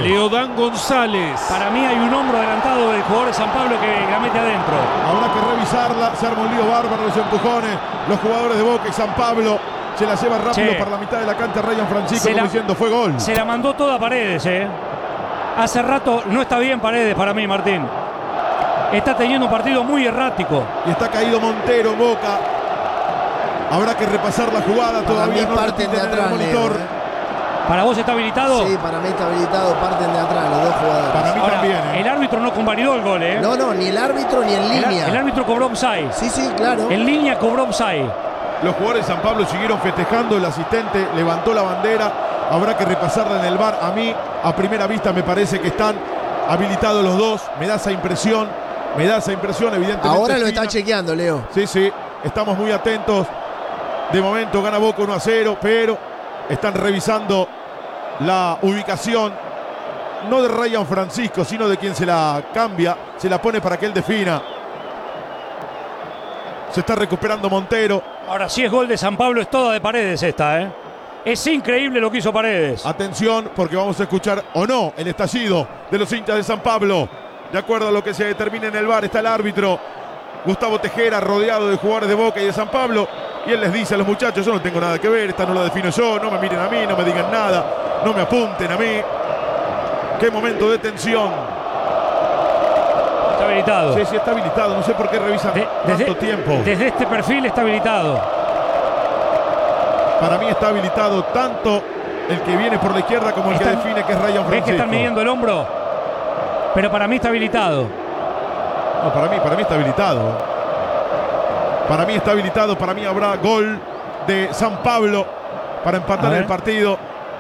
Leodán González. Para mí hay un hombro adelantado del jugador de San Pablo que la mete adentro. Habrá que revisarla. Se arma un lío bárbaro, los empujones. Los jugadores de Boca y San Pablo se la lleva rápido para la mitad de la cancha. Ryan Francisco como diciendo fue gol. Se la mandó toda Paredes, Hace rato no está bien Paredes para mí, Martín. Está teniendo un partido muy errático. Y está caído Montero en Boca. Habrá que repasar la jugada. Todavía no parten de atrás, monitor. ¿Para vos está habilitado? Sí, para mí está habilitado. Parten de atrás los dos jugadores. Para mí Ahora, también. El árbitro no convalidó el gol, No, ni el árbitro ni en línea. El árbitro cobró offside. Sí, claro. En línea cobró offside. Los jugadores de San Pablo siguieron festejando. El asistente levantó la bandera. Habrá que repasarla en el VAR. A mí, a primera vista, me parece que están habilitados los dos. Me da esa impresión, evidentemente. Ahora lo está chequeando, Leo. Sí, estamos muy atentos. De momento gana Boca 1-0, pero están revisando la ubicación, no de Ryan Francisco, sino de quien se la cambia, se la pone para que él defina. Se está recuperando Montero. Ahora, si es gol de San Pablo, es toda de Paredes esta, Es increíble lo que hizo Paredes. Atención, porque vamos a escuchar o no el estallido de los hinchas de San Pablo. De acuerdo a lo que se determina en el VAR, está el árbitro Gustavo Tejera rodeado de jugadores de Boca y de San Pablo. Y él les dice a los muchachos, yo no tengo nada que ver, esta no la defino yo, no me miren a mí, no me digan nada, no me apunten a mí. Qué momento de tensión. Está habilitado. Sí, está habilitado, no sé por qué revisan tanto tiempo. Desde este perfil está habilitado. Para mí está habilitado tanto el que viene por la izquierda como el que define, que es Ryan Francisco. ¿Ves que están midiendo el hombro? Pero para mí está habilitado. No, para mí está habilitado. Para mí está habilitado, para mí habrá gol de San Pablo para empatar el partido.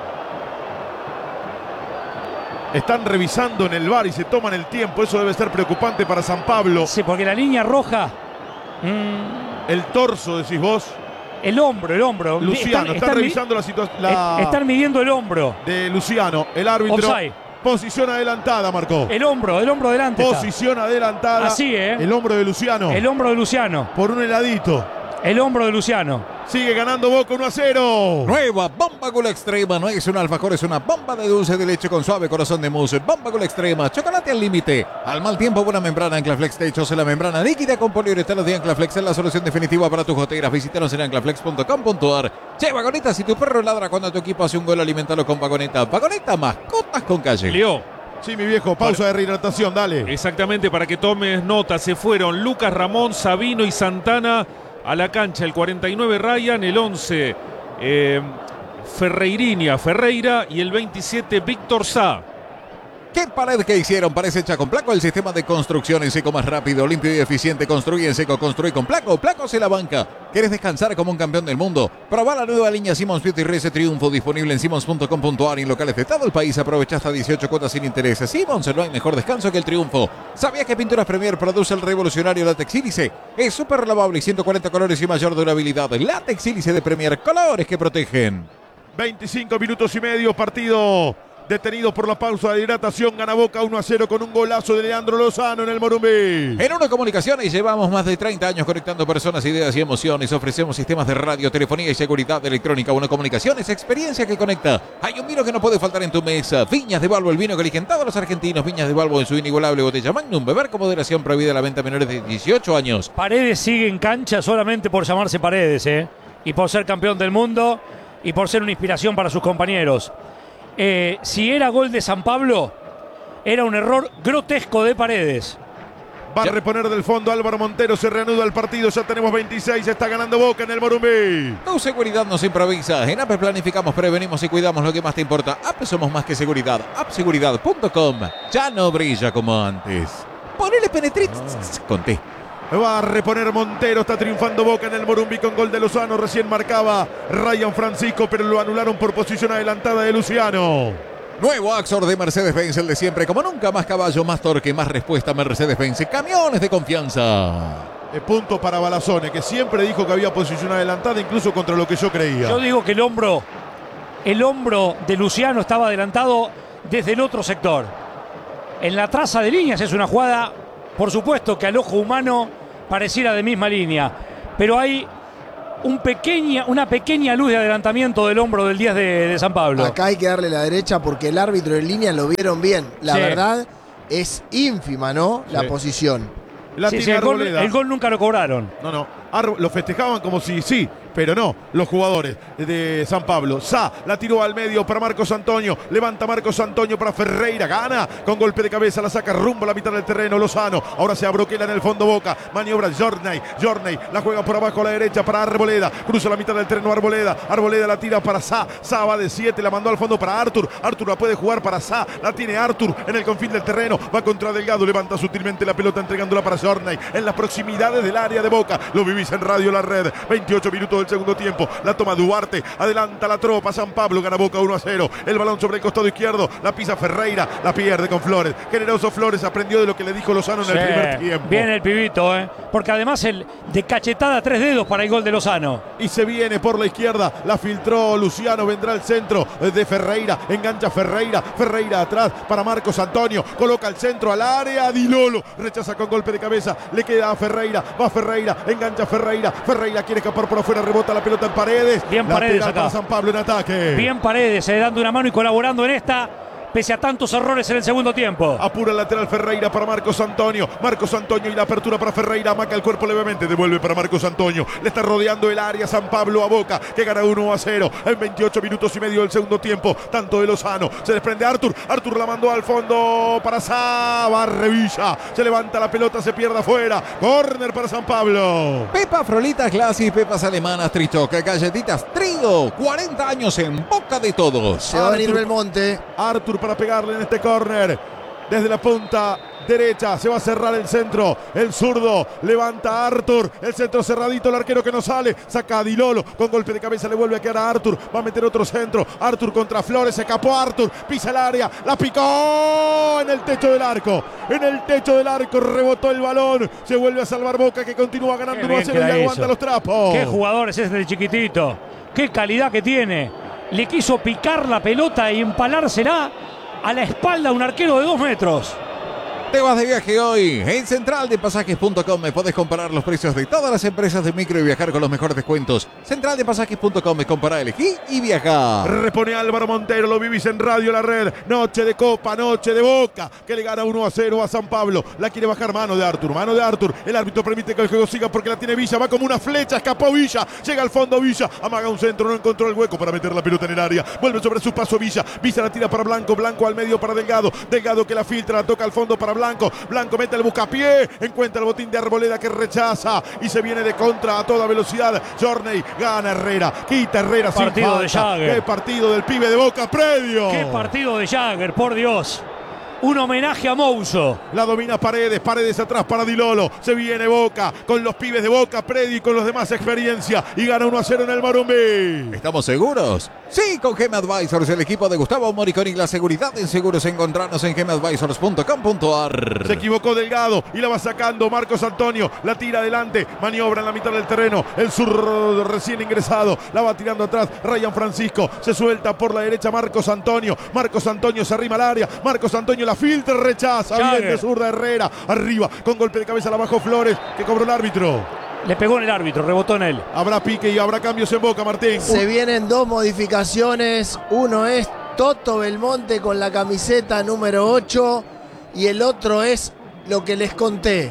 Están revisando en el VAR y se toman el tiempo, eso debe ser preocupante para San Pablo. Sí, porque la línea roja... El torso, decís vos. El hombro. Luciano, están revisando la situación. Están midiendo el hombro. De Luciano, el árbitro. Offside. Posición adelantada, marcó. El hombro delante. Posición adelantada. Así, El hombro de Luciano. El hombro de Luciano. Por un heladito. El hombro de Luciano. Sigue ganando Boca 1-0. Nueva bomba Gula Extrema. No es un alfajor, es una bomba de dulce de leche con suave corazón de mousse. Bomba Gula Extrema. Chocolate al límite. Al mal tiempo, buena membrana. Anclaflex Techos en la membrana líquida con poliuretanos de Anclaflex. Es la solución definitiva para tus goteras. Visítanos en anclaflex.com.ar. Che, Vagoneta, si tu perro ladra cuando tu equipo hace un gol, alimentalo con Vagoneta. Vagoneta, mascotas con calle. Leo. Sí, mi viejo, pausa de rehidratación, dale. Exactamente, para que tomes nota. Se fueron Lucas Ramón, Sabino y Santana a la cancha. El 49 Ryan, el 11 Ferreira y el 27 Víctor Sá. ¿Qué pared que hicieron? Parece hecha con Placo, el sistema de construcción en seco más rápido, limpio y eficiente. Construye en seco, construye con Placo. Placo se la banca. ¿Quieres descansar como un campeón del mundo? Probá la nueva línea Simmons Beauty Race Triunfo, disponible en simmons.com.ar y en locales de todo el país. Aprovecha hasta 18 cuotas sin intereses. Simmons, no hay mejor descanso que el triunfo. ¿Sabías que Pinturas Premier produce el revolucionario látex sílice? Es súper lavable y 140 colores y mayor durabilidad. Látex sílice de Premier, colores que protegen. 25 minutos y medio, partido detenido por la pausa de hidratación. Gana Boca 1-0 con un golazo de Leandro Lozano en el Morumbí. En Uno Comunicaciones llevamos más de 30 años conectando personas, ideas y emociones. Ofrecemos sistemas de radio, telefonía y seguridad electrónica. Uno Comunicaciones, experiencia que conecta. Hay un vino que no puede faltar en tu mesa. Viñas de Balbo, el vino que eligen todos los argentinos. Viñas de Balbo en su inigualable botella Magnum. Beber con moderación, prohibida la venta a menores de 18 años. Paredes sigue en cancha solamente por llamarse Paredes, y por ser campeón del mundo y por ser una inspiración para sus compañeros. Si era gol de San Pablo, era un error grotesco de Paredes. Va a reponer del fondo Álvaro Montero, se reanuda el partido, ya tenemos 26, está ganando Boca en el Morumbí. Tu seguridad nos improvisa. En APE planificamos, prevenimos y cuidamos lo que más te importa. APE somos más que seguridad. Appseguridad.com. Ya no brilla como antes. Ponele penetrit. Conté. Va a reponer Montero, está triunfando Boca en el Morumbí con gol de Lozano. Recién marcaba Ryan Francisco, pero lo anularon por posición adelantada de Luciano. Nuevo Axor de Mercedes-Benz, el de siempre. Como nunca, más caballo, más torque, más respuesta. Mercedes-Benz, camiones de confianza. Punto para Balazone, que siempre dijo que había posición adelantada, incluso contra lo que yo creía. Yo digo que el hombro de Luciano estaba adelantado desde el otro sector. En la traza de líneas es una jugada, por supuesto, que al ojo humano pareciera de misma línea. Pero hay una pequeña luz de adelantamiento del hombro del 10 de San Pablo. Acá hay que darle la derecha porque el árbitro en línea lo vieron bien. La Sí. verdad es ínfima, ¿no? La Sí. posición. La Sí, tiene Arboleda. el gol nunca lo cobraron. No. Lo festejaban como si sí, pero no. Los jugadores de San Pablo. La tiró al medio para Marcos Antonio. Levanta Marcos Antonio para Ferreira. Gana con golpe de cabeza. La saca rumbo a la mitad del terreno. Lozano. Ahora se abroquela en el fondo Boca. Maniobra Jorney. La juega por abajo a la derecha para Arboleda. Cruza la mitad del terreno Arboleda. Arboleda la tira para Sá va de 7. La mandó al fondo para Artur. Artur la puede jugar para Sá. La tiene Artur en el confín del terreno. Va contra Delgado. Levanta sutilmente la pelota entregándola para Jorney. En las proximidades del área de Boca. Lo vivís en Radio La Red. 28 minutos del segundo tiempo. La toma Duarte. Adelanta la tropa. San Pablo gana Boca 1-0. El balón sobre el costado izquierdo. La pisa Ferreira. La pierde con Flores. Generoso Flores aprendió de lo que le dijo Lozano en el primer tiempo. Bien el pibito, porque además de cachetada 3 dedos para el gol de Lozano. Y se viene por la izquierda. La filtró Luciano. Vendrá el centro de Ferreira. Engancha Ferreira. Ferreira atrás para Marcos Antonio. Coloca el centro al área. Di Lolo. Rechaza con golpe de cabeza. Le queda a Ferreira. Va Ferreira. Engancha Ferreira. Ferreira quiere escapar por afuera. Rebota la pelota en Paredes. Bien Paredes acá. Para San Pablo en ataque. Bien Paredes, dando una mano y colaborando en esta, pese a tantos errores en el segundo tiempo. Apura el lateral Ferreira para Marcos Antonio. Marcos Antonio y la apertura para Ferreira. Amaca el cuerpo levemente. Devuelve para Marcos Antonio. Le está rodeando el área San Pablo a Boca, que gana 1-0 en 28 minutos y medio del segundo tiempo. Tanto de Lozano. Se desprende Artur. Artur la mandó al fondo para Sá. Barre Villa. Se levanta la pelota. Se pierde afuera. Córner para San Pablo. Pepa Frolitas Classic, pepas alemanas Trichoca, galletitas Trigo, 40 años en boca de todos. Se va a venir Belmonte. Artur para pegarle en este córner. Desde la punta derecha se va a cerrar el centro. El zurdo levanta a Artur. El centro cerradito. El arquero que no sale. Saca a Di Lolo. Con golpe de cabeza le vuelve a quedar a Artur. Va a meter otro centro. Artur contra Flores. Se escapó Artur. Pisa el área. La picó en el techo del arco. En el techo del arco rebotó el balón. Se vuelve a salvar Boca, que continúa ganando 1-0 y aguanta los trapos. Qué jugador es este chiquitito. Qué calidad que tiene. Le quiso picar la pelota y empalársela a la espalda a un arquero de 2 metros. Te vas de viaje hoy. En centraldepasajes.com me podés comparar los precios de todas las empresas de micro y viajar con los mejores descuentos. Centraldepasajes.com es comparar, elegí y viajar. Repone Álvaro Montero, lo vivís en Radio La Red. Noche de Copa, noche de Boca, que le gana 1-0 a San Pablo. La quiere bajar mano de Artur. El árbitro permite que el juego siga porque la tiene Villa. Va como una flecha, escapó Villa. Llega al fondo Villa, amaga un centro, no encontró el hueco para meter la pelota en el área. Vuelve sobre su paso Villa. Villa la tira para Blanco. Blanco al medio para Delgado. Delgado que la filtra, la toca al fondo para Blanco. Blanco mete el buscapié. Encuentra el botín de Arboleda que rechaza. Y se viene de contra a toda velocidad. Jorney gana Herrera. Quita Herrera sin Partido falta. de Jagger. Qué partido del pibe de Boca, Predio. Qué partido de Jagger, por Dios. Un homenaje a Mouso. La domina Paredes. Paredes atrás para Di Lolo. Se viene Boca con los pibes de Boca, Predi con los demás experiencia. Y gana 1-0 en el Morumbí. ¿Estamos seguros? Sí, con Gem Advisors, el equipo de Gustavo Moricón y la seguridad en seguros. Encontrarnos en gemadvisors.com.ar. Se equivocó Delgado y la va sacando Marcos Antonio. La tira adelante. Maniobra en la mitad del terreno. El zurdo recién ingresado. La va tirando atrás. Ryan Francisco. Se suelta por la derecha Marcos Antonio. Marcos Antonio se arrima al área. Marcos Antonio la filtra, rechaza. Jagger. Bien de zurda Herrera. Arriba con golpe de cabeza la bajó Flores, que cobró el árbitro. Le pegó en el árbitro, rebotó en él. Habrá pique y habrá cambios en Boca, Martín. Se vienen 2 modificaciones. Uno es Toto Belmonte con la camiseta número 8 y el otro es lo que les conté.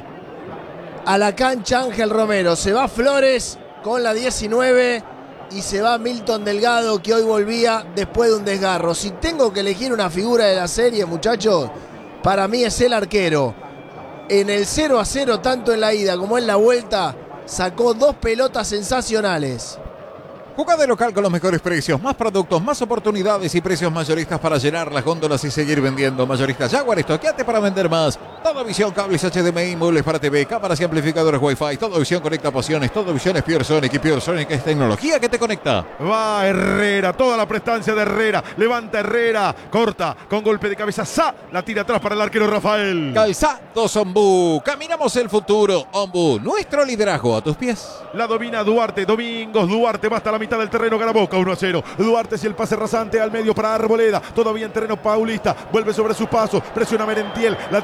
A la cancha Ángel Romero. Se va Flores con la 19 y se va Milton Delgado, que hoy volvía después de un desgarro. Si tengo que elegir una figura de la serie, muchachos, para mí es el arquero. En el 0-0, tanto en la ida como en la vuelta, sacó 2 pelotas sensacionales. Juega de local con los mejores precios, más productos, más oportunidades y precios mayoristas para llenar las góndolas y seguir vendiendo. Mayoristas Jaguar, estoqueate para vender más. Toda visión, cables HDMI, muebles para TV, cámaras y amplificadores Wi-Fi. Toda visión conecta pasiones. Toda visión es Piersonic y Piersonic es tecnología que te conecta. Va Herrera, toda la prestancia de Herrera. Levanta Herrera, corta con golpe de cabeza. La tira atrás para el arquero Rafael. Calzados Ombú, caminamos el futuro. Ombú, nuestro liderazgo a tus pies. La domina Duarte, Domingos Duarte va hasta la mitad del terreno, gana Boca 1-0. Duarte y el pase rasante al medio para Arboleda. Todavía en terreno paulista. Vuelve sobre su paso, presiona Merentiel. La tira atrás para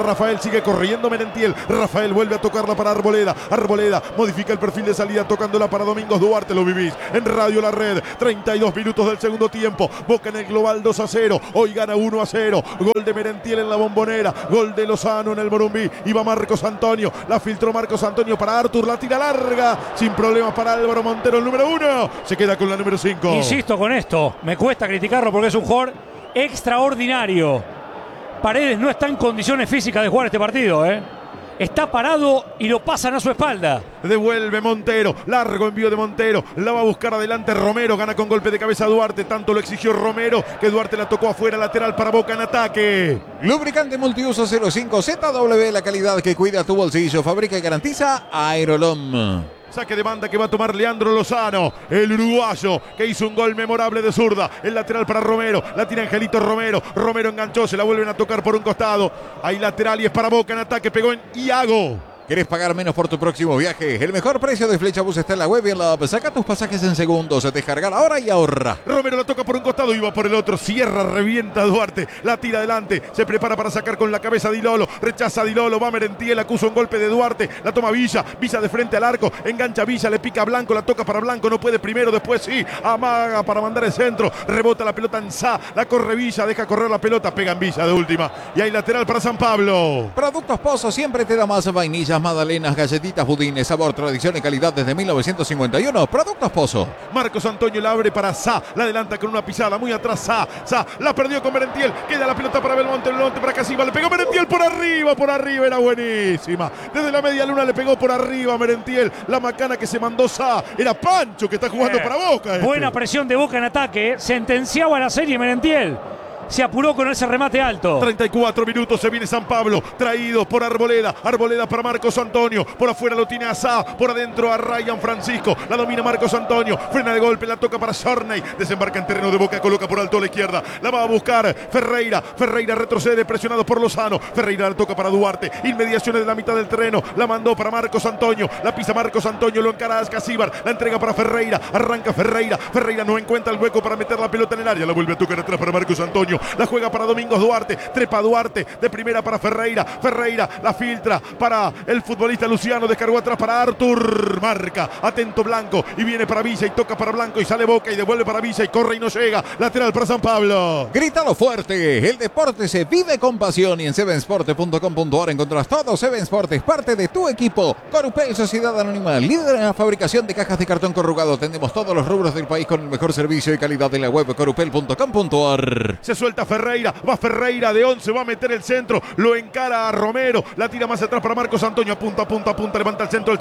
Rafael, sigue corriendo Merentiel. Rafael vuelve a tocarla para Arboleda. Arboleda modifica el perfil de salida tocándola para Domingos Duarte. Lo vivís en Radio La Red. 32 minutos del segundo tiempo. Boca en el global 2-0. Hoy gana 1-0. Gol de Merentiel en la Bombonera. Gol de Lozano en el Morumbí. Iba Marcos Antonio. La filtró Marcos Antonio para Artur. La tira larga. Sin problemas para Álvaro Montero, el número 1. Se queda con la número 5. Insisto con esto. Me cuesta criticarlo porque es un jugador extraordinario. Paredes no está en condiciones físicas de jugar este partido, Está parado y lo pasan a su espalda. Devuelve Montero, largo envío de Montero, la va a buscar adelante Romero, gana con golpe de cabeza Duarte, tanto lo exigió Romero que Duarte la tocó afuera, lateral para Boca en ataque. Lubricante multiuso 05 ZW, la calidad que cuida tu bolsillo, fabrica y garantiza Aerolom. Saque de banda que va a tomar Leandro Lozano, el uruguayo que hizo un gol memorable de zurda. El lateral para Romero, la tira Angelito Romero. Romero enganchó, se la vuelven a tocar por un costado. Hay lateral y es para Boca en ataque, pegó en Iago. ¿Querés pagar menos por tu próximo viaje? El mejor precio de Flechabús está en la web y en la app. Saca tus pasajes en segundos, descarga ahora y ahorra. Romero la toca por un costado y va por el otro. Cierra, revienta Duarte. La tira adelante. Se prepara para sacar con la cabeza Dilolo. Rechaza Dilolo. Va Merentiel. Acusa un golpe de Duarte. La toma Villa. Villa de frente al arco. Engancha Villa. Le pica a Blanco. La toca para Blanco. No puede primero. Después sí. Amaga para mandar el centro. Rebota la pelota en Sá. La corre Villa. Deja correr la pelota. Pega en Villa de última. Y hay lateral para San Pablo. Productos Pozo siempre te da más vainillas, magdalenas, galletitas, budines, sabor, tradición y calidad desde 1951. Productos Pozo. Marcos Antonio la abre para Sá. La adelanta con una pisada. Muy atrás Sá. Sá la perdió con Merentiel. Queda la pelota para Belmonte. Belmonte para Casiva. Le pegó Merentiel por arriba. Por arriba. Era buenísima. Desde la media luna le pegó por arriba Merentiel. La macana que se mandó Sá. Era Pancho que está jugando para Boca. Buena presión de Boca en ataque. Sentenciaba la serie Merentiel. Se apuró con ese remate alto. 34 minutos, se viene San Pablo, traído por Arboleda. Arboleda para Marcos Antonio. Por afuera lo tiene a Sá. Por adentro a Ryan Francisco. La domina Marcos Antonio. Frena de golpe, la toca para Sorney. Desembarca en terreno de Boca, coloca por alto a la izquierda. La va a buscar Ferreira. Ferreira retrocede, presionado por Lozano. Ferreira la toca para Duarte. Inmediaciones de la mitad del terreno. La mandó para Marcos Antonio. La pisa Marcos Antonio, lo encara a Ascasíbar. La entrega para Ferreira. Arranca Ferreira. Ferreira no encuentra el hueco para meter la pelota en el área. La vuelve a tocar atrás para Marcos Antonio. La juega para Domingos Duarte. Trepa Duarte. De primera para Ferreira. Ferreira la filtra para el futbolista Luciano. Descargó atrás para Artur. Marca. Atento Blanco. Y viene para Villa y toca para Blanco. Y sale Boca y devuelve para Villa y corre y no llega. Lateral para San Pablo. Grítalo fuerte. El deporte se vive con pasión. Y en sevensport.com.ar encontrarás todo. Seven Sport es parte de tu equipo. Corupel, Sociedad Anónima, líder en la fabricación de cajas de cartón corrugado. Atendemos todos los rubros del país con el mejor servicio y calidad en la web corupel.com.ar. Se suelta Ferreira, va Ferreira de 11, va a meter el centro, lo encara a Romero, la tira más atrás para Marcos Antonio, apunta, levanta el centro,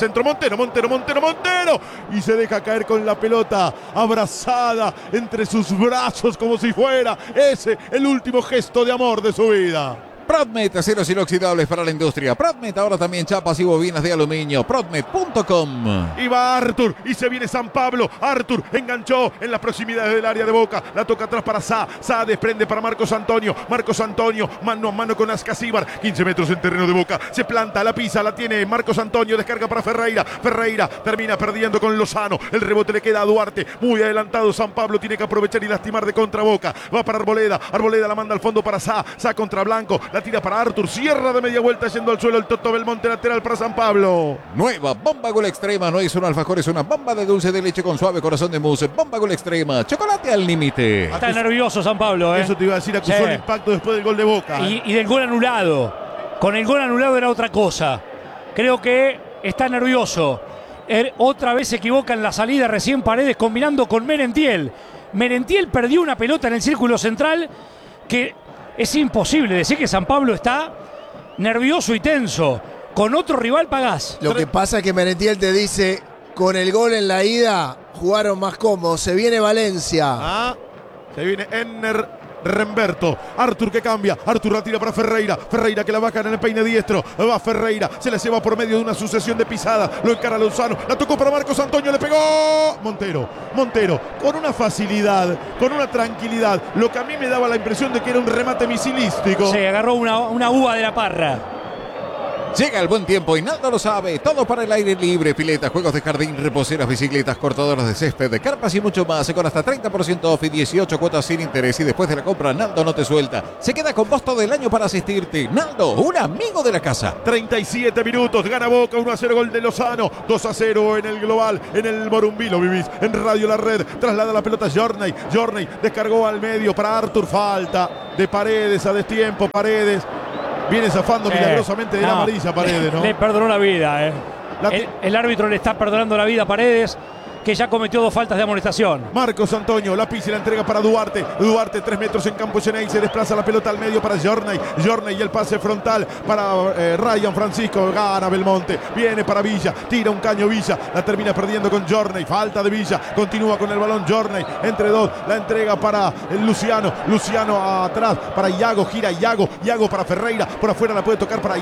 Montero, y se deja caer con la pelota abrazada entre sus brazos como si fuera ese el último gesto de amor de su vida. Prodmet, aceros inoxidables para la industria. Prodmet, ahora también chapas y bobinas de aluminio. Prodmet.com. Y va Artur, y se viene San Pablo. Artur enganchó en las proximidades del área de Boca. La toca atrás para Sá. Sá desprende para Marcos Antonio. Marcos Antonio, mano a mano con Ascasíbar. 15 metros en terreno de Boca. Se planta, la pisa, la tiene Marcos Antonio. Descarga para Ferreira. Ferreira termina perdiendo con Lozano. El rebote le queda a Duarte. Muy adelantado San Pablo. Tiene que aprovechar y lastimar de contra Boca. Va para Arboleda. Arboleda la manda al fondo para Sá. Sá contra Blanco. La tira para Artur, cierra de media vuelta yendo al suelo el Toto Belmonte, lateral para San Pablo. Nueva Bomba Gol Extrema, no es un alfajor, es una bomba de dulce de leche con suave corazón de mousse. Bomba Gol Extrema, chocolate al límite. Está nervioso San Pablo, Eso te iba a decir, acusó el impacto después del gol de Boca. Y del gol anulado. Con el gol anulado era otra cosa. Creo que está nervioso. Otra vez se equivoca en la salida recién Paredes combinando con Merentiel. Merentiel perdió una pelota en el círculo central que es imposible decir que San Pablo está nervioso y tenso. Con otro rival pagás. Lo que pasa es que Merentiel te dice, con el gol en la ida jugaron más cómodos. Se viene Valencia. Se viene Enner Remberto. Artur que cambia. Artur la tira para Ferreira. Ferreira que la baja en el peine diestro. Va Ferreira. Se la lleva por medio de una sucesión de pisadas. Lo encara Lozano. La tocó para Marcos Antonio. Le pegó Montero. Con una facilidad, con una tranquilidad. Lo que a mí me daba la impresión de que era un remate misilístico. Se agarró una uva de la parra. Llega el buen tiempo y Naldo lo sabe. Todo para el aire libre, piletas, juegos de jardín, reposeras, bicicletas, cortadoras de césped, carpas y mucho más. Con hasta 30% off y 18 cuotas sin interés. Y después de la compra, Naldo no te suelta. Se queda con vos todo el año para asistirte. Naldo, un amigo de la casa. 37 minutos, gana Boca, 1-0 gol de Lozano, 2-0 en el global, en el Morumbí, lo vivís en Radio La Red, traslada la pelota Journey descargó al medio para Arthur, falta de Paredes a destiempo, Paredes viene zafando milagrosamente de la amarilla Paredes, ¿no? Le perdonó la vida, el árbitro le está perdonando la vida a Paredes, que ya cometió 2 faltas de amonestación. Marcos Antonio, la pisa y la entrega para Duarte. Duarte 3 metros en campo Genei, se desplaza la pelota al medio para Journey y el pase frontal para Ryan Francisco, gana Belmonte, viene para Villa, tira un caño Villa, la termina perdiendo con Journey, falta de Villa, continúa con el balón Journey, entre 2, la entrega para Luciano atrás para Iago, gira Iago para Ferreira, por afuera la puede tocar para